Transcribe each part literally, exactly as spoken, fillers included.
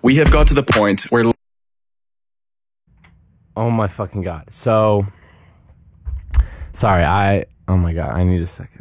We have got to the point where... Oh my fucking God. So, sorry, I, oh my God, I need a second.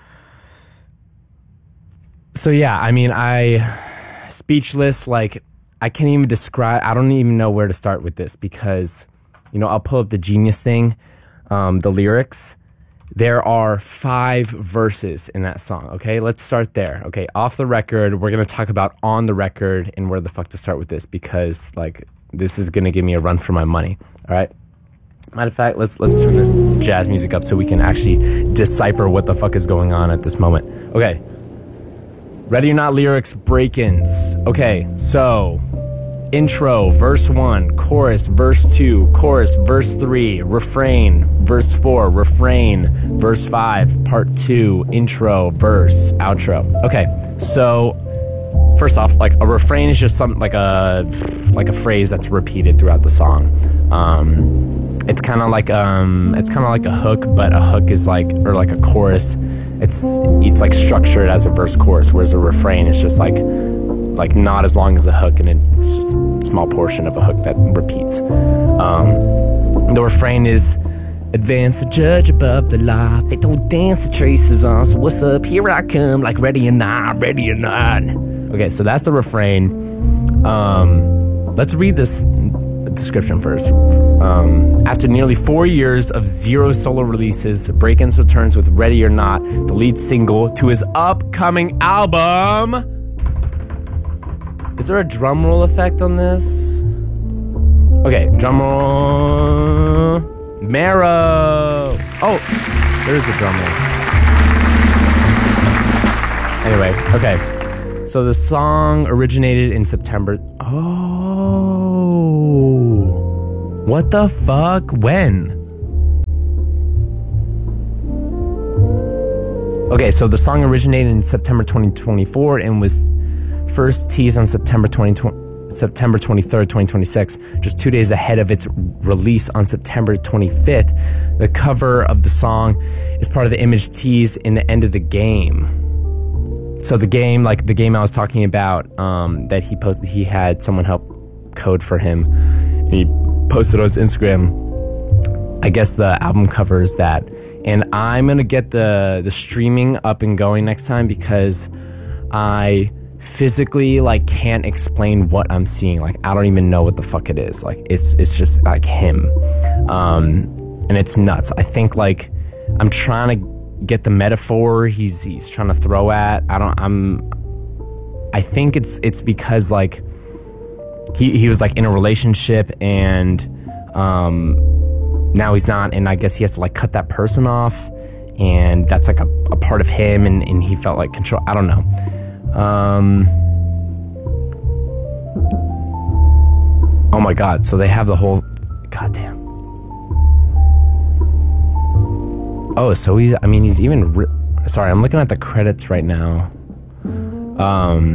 So yeah, I mean, I, speechless, like, I can't even describe, I don't even know where to start with this because, you know, I'll pull up the Genius thing, um, the lyrics. There are five verses in that song, okay? Let's start there, okay? Off the record, we're going to talk about on the record and where the fuck to start with this because, like, this is going to give me a run for my money, all right? Matter of fact, let's let's turn this jazz music up so we can actually decipher what the fuck is going on at this moment. Okay. Ready or Not lyrics, break-ins. Okay, so... Intro, verse one, chorus, verse two, chorus, verse three, refrain, verse four, refrain, verse five, part two, intro, verse, outro. Okay, so first off, like a refrain is just something like a like a phrase that's repeated throughout the song. Um, it's kind of like um, it's kind of like a hook, but a hook is like or like a chorus. It's it's like structured as a verse chorus, whereas a refrain is just like. like not as long as a hook, and it's just a small portion of a hook that repeats. Um, the refrain is, advance the judge above the law, they don't dance the traces on, so what's up, here I come, like ready or not, ready or not. Okay, so that's the refrain. Um, let's read this description first. Um, after nearly four years of zero solo releases, Break-Ins returns with Ready or Not, the lead single to his upcoming album. Is there a drum roll effect on this? Okay, drum roll. Marrow. Oh, there's the drum roll. Anyway, okay. So the song originated in September. Oh. What the fuck? When? Okay, so the song originated in September twenty twenty-four and was first teased on September twentieth, September twenty-third, twenty twenty-six, just two days ahead of its release on September twenty-fifth. The cover of the song is part of the image tease in the end of the game. So the game, like the game I was talking about, um, that he posted, he had someone help code for him, and he posted on his Instagram. I guess the album cover is that, and I'm gonna get the the streaming up and going next time because I physically like can't explain what I'm seeing. Like I don't even know what the fuck it is. Like it's it's just like him, um, and it's nuts. I think like I'm trying to get the metaphor he's he's trying to throw at. I don't. I'm. I think it's it's because like he he was like in a relationship and um, now he's not, and I guess he has to like cut that person off, and that's like a, a part of him, and, and he felt like control. I don't know. Um, oh my God. So they have the whole, goddamn. Oh, so he's, I mean, he's even, re- sorry, I'm looking at the credits right now. Um,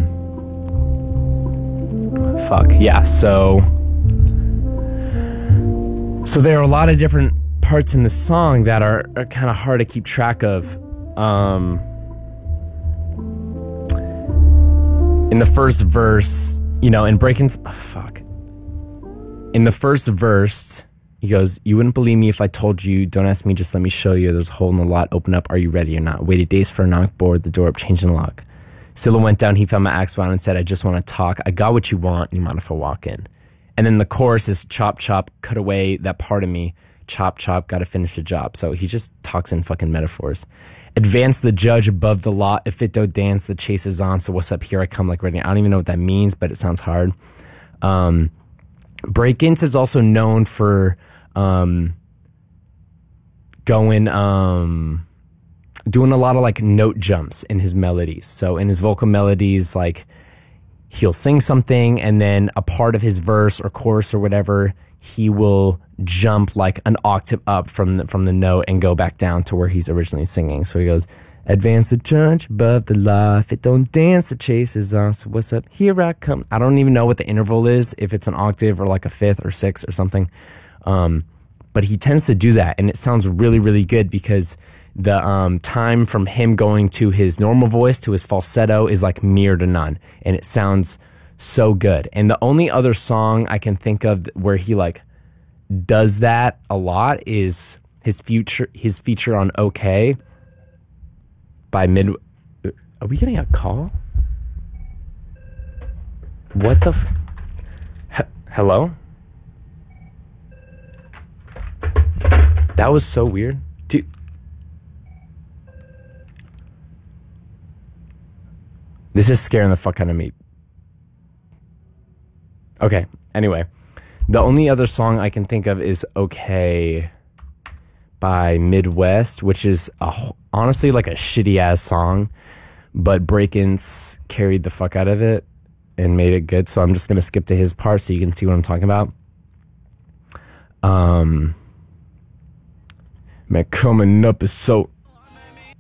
fuck. Yeah. So, so there are a lot of different parts in the song that are, are kind of hard to keep track of. Um, In the first verse, you know, in Break-Ins, oh, fuck. In the first verse, he goes, you wouldn't believe me if I told you, don't ask me, just let me show you. There's a hole in the lot, open up, are you ready or not? Waited days for a knock, board the door up, changing the lock. Scylla went down, he found my axe wound and said, I just want to talk. I got what you want, you mind if I walk in? And then the chorus is chop, chop, cut away that part of me. Chop, chop, gotta finish the job. So he just talks in fucking metaphors. Advance the judge above the law. If it don't dance, the chase is on. So what's up? Here I come, like ready. I don't even know what that means, but it sounds hard. Um, Break-Ins is also known for um, going, um, doing a lot of like note jumps in his melodies. So in his vocal melodies, like he'll sing something and then a part of his verse or chorus or whatever, he will jump like an octave up from the, from the note and go back down to where he's originally singing. So he goes, advance the judge above the law. If it don't dance, the chase is on. So what's up? Here I come. I don't even know what the interval is, if it's an octave or like a fifth or sixth or something. Um, but he tends to do that, and it sounds really, really good because the um, time from him going to his normal voice to his falsetto is like mirror to none, and it sounds So good. And the only other song I can think of where he like does that a lot is his future his feature on OK by Mid. Are we getting a call? What the f- H- Hello? That was so weird. Dude. This is scaring the fuck out of me. Okay, anyway. The only other song I can think of is Okay by Midwest, which is a, honestly like a shitty ass song, but Breakins carried the fuck out of it and made it good. So I'm just going to skip to his part so you can see what I'm talking about. Um, man, coming up is so